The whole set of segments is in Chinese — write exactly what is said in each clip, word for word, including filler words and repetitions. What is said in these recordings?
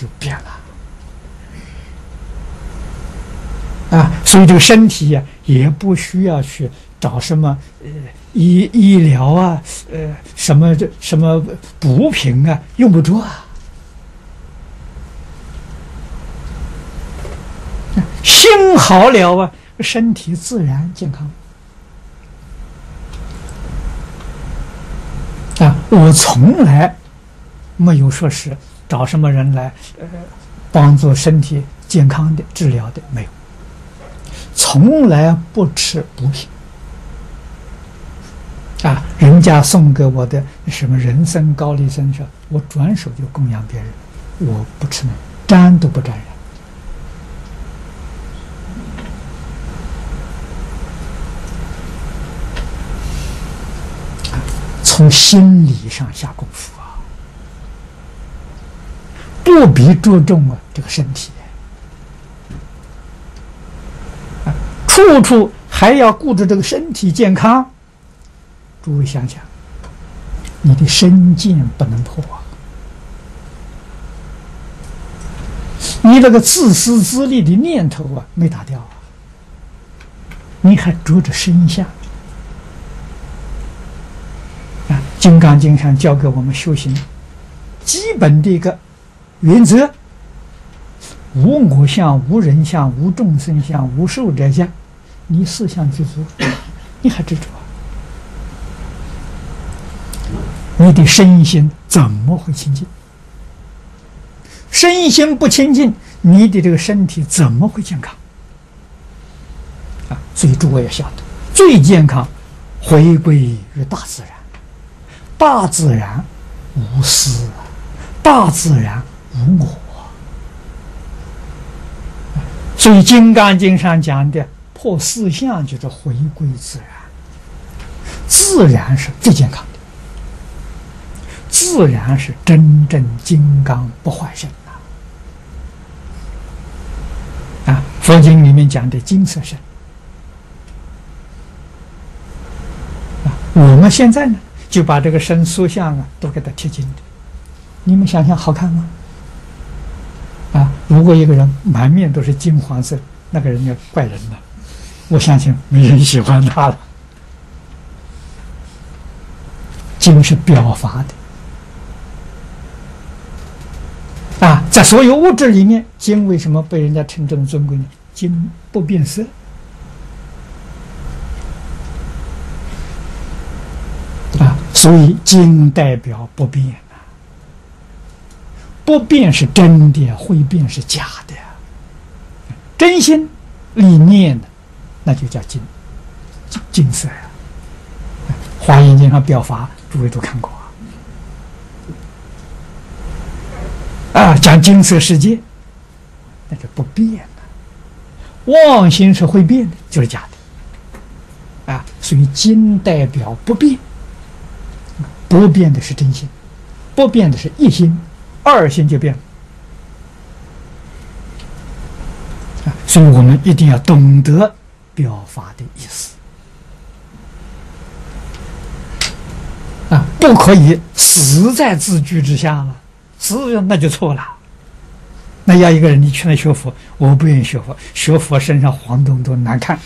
就变了。啊，所以这个身体呀、啊，也不需要去找什么呃医医疗啊，呃什么这什么补品啊，用不着啊。心好了啊，身体自然健康。啊，我从来没有说是找什么人来呃帮助身体健康的治疗的，没有。从来不吃补品啊！人家送给我的什么人参、高丽参说，我转手就供养别人，我不吃那，沾都不沾染。从心理上下功夫啊，不必注重啊这个身体。处处还要顾着这个身体健康，诸位想想，你的身见不能破啊！你那个自私自利的念头啊没打掉啊，你还着着身相啊！《金刚经》上教给我们修行基本的一个原则：无我相、无人相、无众生相、无寿者相。你四项具足，你还执着啊？你的身心怎么会清净？身心不清净，你的这个身体怎么会健康？啊，所以诸位要晓得，最健康回归于大自然，大自然无私，大自然无我。所以《金刚经》上讲的破四相就是回归自然，自然是最健康的，自然是真正金刚不坏身啊！啊，佛经里面讲的金色身啊，我们现在呢就把这个身塑像啊都给它贴金的，你们想想好看吗？啊，如果一个人满面都是金黄色，那个人要怪人了。我相信没人喜欢他了。金是表法的啊，在所有物质里面，金为什么被人家称这么尊贵呢？金不变色啊，所以金代表不变啊，不变是真的，会变是假的，真心理念的。那就叫金，金色呀、啊。《华严经》上表法，诸位都看过啊。啊，讲金色世界，那就不变的。妄心是会变的，就是假的。啊，所以金代表不变，不变的是真心，不变的是一心，二心就变了。啊，所以我们一定要懂得表法的意思啊，不可以死在字句之下了，死那就错了。那要一个人你去那学佛，我不愿意学佛，学佛身上黄东东难看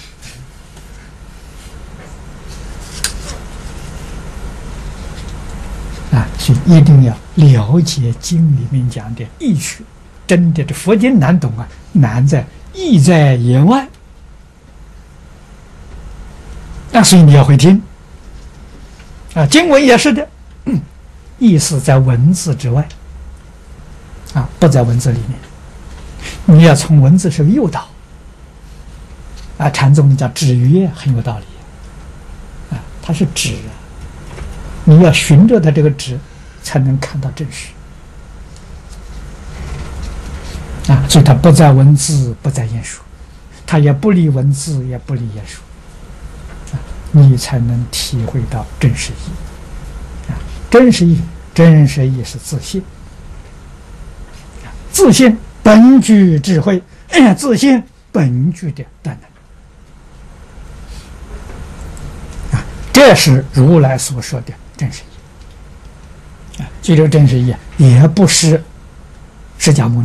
啊，所以一定要了解经里面讲的意趣，真的这佛经难懂啊，难在意在言外。那所以你要会听啊，经文也是的，嗯，意思在文字之外啊，不在文字里面。你要从文字上诱导啊，禅宗讲指约很有道理啊，它是指啊，你要循着它这个指，才能看到真实啊，所以它不在文字，不在言说，它也不离文字，也不离言说。你才能体会到真实意啊！真实意，真实意是自信，自信本具智慧，自信本具的断能啊！这是如来所说的真实意啊！这个真实意也不是释迦牟尼